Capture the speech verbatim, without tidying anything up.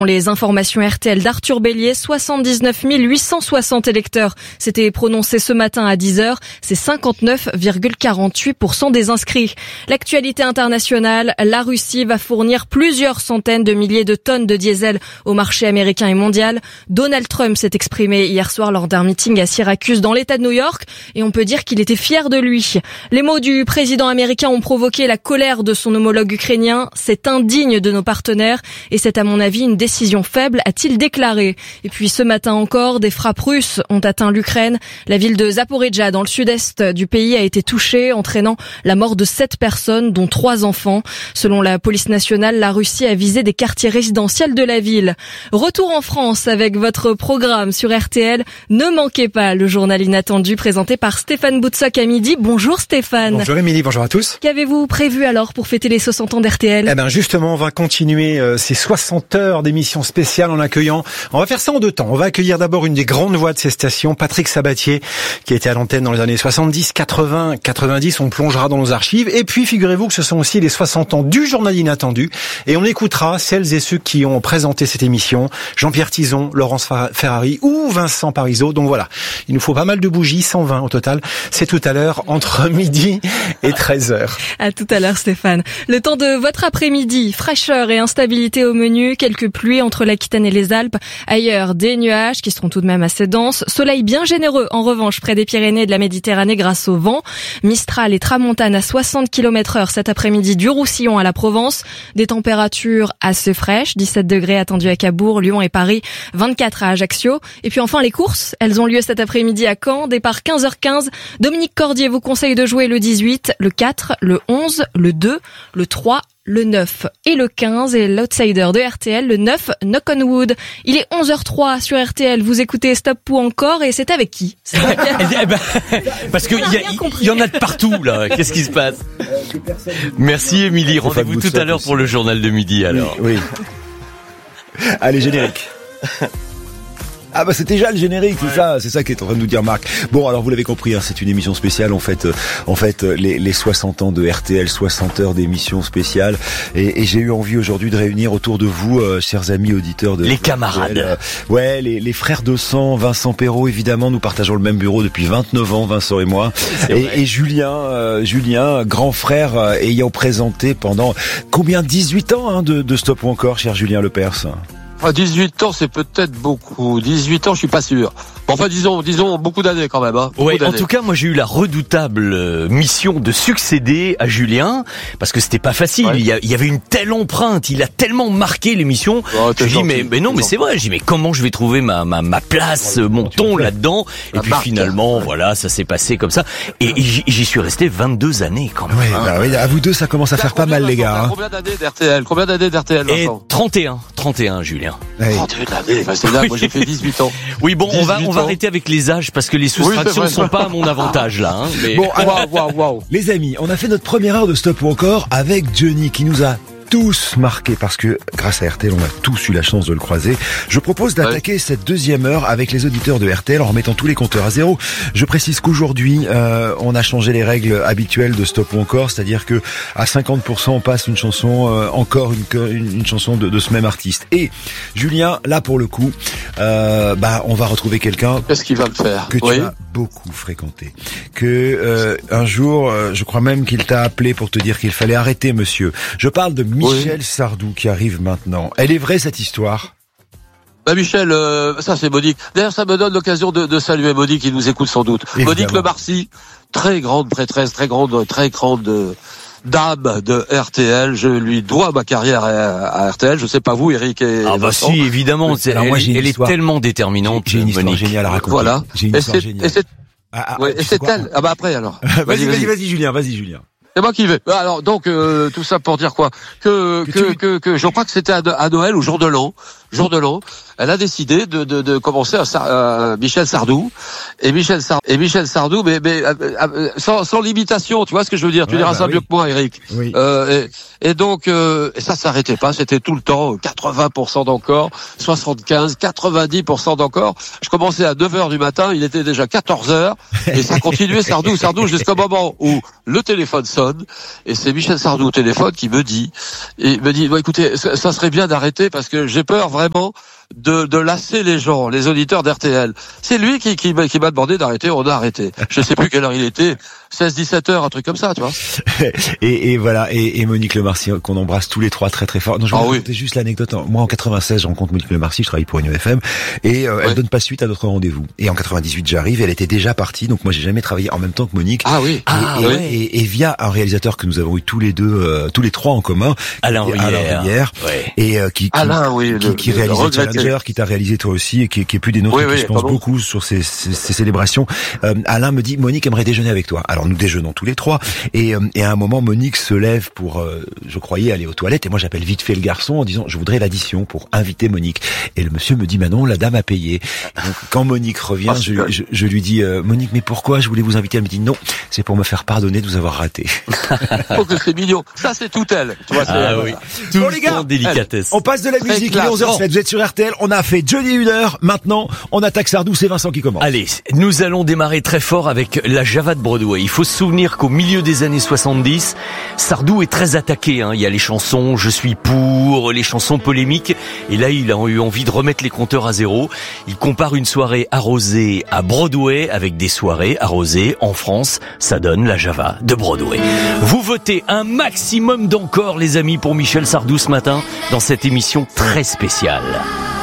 Les informations R T L d'Arthur Bélier, soixante-dix-neuf mille huit cent soixante électeurs s'étaient prononcés ce matin à dix heures. C'est cinquante-neuf virgule quarante-huit pour cent des inscrits. L'actualité internationale, la Russie va fournir plusieurs centaines de milliers de tonnes de diesel au marché américain et mondial. Donald Trump s'est exprimé hier soir lors d'un meeting à Syracuse dans l'État de New York et on peut dire qu'il était fier de lui. Les mots du président américain ont provoqué la colère de son homologue ukrainien. C'est indigne de nos partenaires et c'est à mon avis une décision Décision faible, a-t-il déclaré. Et puis ce matin encore, des frappes russes ont atteint l'Ukraine. La ville de Zaporijjia, dans le sud-est du pays, a été touchée, entraînant la mort de sept personnes, dont trois enfants. Selon la police nationale, la Russie a visé des quartiers résidentiels de la ville. Retour en France avec votre programme sur R T L. Ne manquez pas le journal inattendu présenté par Stéphane Boutsock à midi. Bonjour Stéphane. Bonjour Émilie, bonjour à tous. Qu'avez-vous prévu alors pour fêter les soixante ans d'R T L ? Eh ben justement, on va continuer euh, ces soixante heures d'émission spéciale en accueillant, on va faire ça en deux temps. On va accueillir d'abord une des grandes voix de ces stations, Patrick Sabatier, qui était à l'antenne dans les années soixante-dix, quatre-vingts, quatre-vingt-dix. On plongera dans nos archives. Et puis, figurez-vous que ce sont aussi les soixante ans du journal inattendu. Et on écoutera celles et ceux qui ont présenté cette émission, Jean-Pierre Tison, Laurence Ferrari ou Vincent Parisot. Donc voilà, il nous faut pas mal de bougies, cent vingt au total. C'est tout à l'heure, entre midi et treize heures. À tout à l'heure Stéphane. Le temps de votre après-midi, fraîcheur et instabilité au menu, quelques pluies entre l'Aquitaine et les Alpes. Ailleurs, des nuages qui seront tout de même assez denses. Soleil bien généreux, en revanche, près des Pyrénées et de la Méditerranée grâce au vent. Mistral et tramontane à soixante kilomètres heure cet après-midi du Roussillon à la Provence. Des températures assez fraîches, dix-sept degrés attendus à Cabourg, Lyon et Paris, vingt-quatre à Ajaccio. Et puis enfin, les courses, elles ont lieu cet après-midi à Caen. Départ quinze heures quinze. Dominique Cordier vous conseille de jouer le dix-huit, le quatre, le onze, le deux, le trois, le neuf et le quinze et l'outsider de R T L, le neuf, Knock on Wood. Il est onze heures zéro trois sur R T L, vous écoutez Stop ou encore et c'est avec qui? eh ben, Parce qu'il y, y, y en a de partout là, qu'est-ce qui se passe? Merci Émilie, rendez-vous tout à l'heure pour le journal de midi alors. Oui, oui. Allez, générique. Ah bah c'était déjà le générique, c'est ouais. ça, c'est ça qu'est en train de nous dire Marc. Bon alors vous l'avez compris, hein, c'est une émission spéciale. En fait, euh, en fait les, les soixante ans de R T L, soixante heures d'émission spéciale, et, et j'ai eu envie aujourd'hui de réunir autour de vous, euh, chers amis auditeurs de les R T L, camarades. Euh, ouais, les, les frères de sang, Vincent Perrault évidemment. Nous partageons le même bureau depuis vingt-neuf ans, Vincent et moi. Et, et Julien, euh, Julien, grand frère euh, ayant présenté pendant combien dix-huit ans hein, de, de Stop ou encore, cher Julien Lepers. dix-huit ans, c'est peut-être beaucoup. dix-huit ans, je suis pas sûr. Enfin, disons, disons beaucoup d'années quand même. Hein. Ouais, en tout cas, moi, j'ai eu la redoutable euh, mission de succéder à Julien parce que c'était pas facile. Ouais. Il, y a, il y avait une telle empreinte, il a tellement marqué l'émission. Oh, je dis mais, mais non, mais c'est vrai. Je dis mais comment je vais trouver ma ma, ma place, ouais, mon ton là-dedans? Et puis marque, finalement, ouais. voilà, ça s'est passé comme ça. Et, et j'y suis resté vingt-deux années quand même. Ouais, hein. bah oui, à vous deux, ça commence à faire pas mal, les gars. Hein. Combien d'années d'R T L? Combien d'années d'R T L? Et trente et un, trente et un, Julien. Ouais. trente et un années, bah, c'est là, moi j'ai fait dix-huit ans. Oui, bon, on va on va arrêter avec les âges parce que les soustractions oui, sont pas à mon avantage là. Hein, mais... Bon, alors, wow, wow, wow. Les amis, on a fait notre première heure de Stop ou encore avec Johnny qui nous a tous marqués parce que grâce à R T L, on a tous eu la chance de le croiser. Je propose d'attaquer ouais. cette deuxième heure avec les auditeurs de R T L en remettant tous les compteurs à zéro. Je précise qu'aujourd'hui, euh, on a changé les règles habituelles de Stop ou encore, c'est-à-dire que à cinquante pour cent on passe une chanson, euh, encore une, une, une chanson de, de ce même artiste. Et Julien, là pour le coup, euh, bah on va retrouver quelqu'un. Qu'est-ce qu'il va me faire que tu oui. as beaucoup fréquenté, que euh, un jour, euh, je crois même qu'il t'a appelé pour te dire qu'il fallait arrêter, monsieur. Je parle de Michel oui. Sardou qui arrive maintenant. Elle est vraie cette histoire? Bah Michel, euh, ça c'est Monique. D'ailleurs, ça me donne l'occasion de, de saluer Monique qui nous écoute sans doute. Évidemment. Monique Lemarcy, très grande prêtresse, très grande, très grande euh, dame de R T L. Je lui dois ma carrière à, à R T L. Je sais pas vous, Eric et Ah bah Vincent. si, évidemment. C'est, alors, moi, elle, elle est tellement déterminante. J'ai une histoire Monique. géniale à raconter. Voilà. J'ai une et histoire c'est, géniale. Et c'est, ah, ah, ouais, et c'est elle. Ah bah après alors. vas-y, vas-y, vas-y, vas-y, Julien, vas-y, Julien. C'est moi qui vais. Alors donc euh, tout ça pour dire quoi que que, que, tu... que que je crois que c'était à, à Noël ou jour de l'an, jour de l'an, elle a décidé de de, de commencer à, à Michel Sardou et Michel Sardou et Michel Sardou mais mais sans sans limitation, tu vois ce que je veux dire, tu ouais, diras bah ça oui. mieux que moi Eric. Oui. Euh, et, et donc euh, et ça s'arrêtait pas, c'était tout le temps quatre-vingts pour cent d'encore, soixante-quinze, quatre-vingt-dix pour cent d'encore. Je commençais à neuf heures du matin, il était déjà quatorze heures et ça continuait Sardou Sardou jusqu'au moment où le téléphone sonne. sonne et c'est Michel Sardou au téléphone qui me dit, il me dit, bon, écoutez, ça, ça serait bien d'arrêter parce que j'ai peur vraiment de, de lasser les gens, les auditeurs d'R T L. C'est lui qui, qui, qui m'a demandé d'arrêter, on a arrêté. Je sais plus quelle heure il était, seize dix-sept heures, un truc comme ça, tu vois. et, et voilà, et, et Monique Lemarcy, qu'on embrasse tous les trois très très fort. Non, je vais ah, vous raconter oui. juste l'anecdote. Moi, en quatre-vingt-seize, je rencontre Monique Lemarcy, je travaille pour Union F M, et euh, ouais. elle donne pas suite à notre rendez-vous. Et en quatre-vingt-dix-huit, j'arrive, et elle était déjà partie, donc moi j'ai jamais travaillé en même temps que Monique. Ah oui. Et, ah, et, ouais. et, et via un réalisateur que nous avons eu tous les deux, euh, tous les trois en commun, Alain Rivière, ouais. et euh, qui, qui, Alain, oui, qui, le, qui le, réalisait le Challenger, qui t'a réalisé toi aussi, et qui, qui est plus des nôtres, oui, et qui oui, je pense pardon. beaucoup sur ces, ces, ces célébrations. Euh, Alain me dit, Monique aimerait déjeuner avec toi. Alors nous déjeunons tous les trois, et, euh, et à un moment, Monique se lève pour, euh, je croyais, aller aux toilettes, et moi j'appelle vite fait le garçon en disant, je voudrais l'addition pour inviter Monique. Et le monsieur me dit, bah non, la dame a payé. Donc, quand Monique revient, je, je, je lui dis, euh, Monique, mais pourquoi je voulais vous inviter? Elle me dit, non, c'est pour me faire pardonner de vous avoir raté. Oh, que c'est mignon. Ça, c'est tout elle. Tu vois, c'est ah elle. oui. Tout bon, les gars, délicatesse. On passe de la Très musique, il est classe. onze heures sept, vous êtes sur R T L, on a fait Johnny une heure, maintenant on attaque Sardou, c'est Vincent qui commence. Allez, nous allons démarrer très fort avec la Java de Broadway. Il faut se souvenir qu'au milieu des années soixante-dix, Sardou est très attaqué, hein. Il y a les chansons « Je suis pour », les chansons polémiques, et là il a eu envie de remettre les compteurs à zéro. Il compare une soirée arrosée à Broadway avec des soirées arrosées en France. Ça donne la Java de Broadway. Vous votez un maximum d'encore, les amis, pour Michel Sardou ce matin, dans cette émission très spéciale.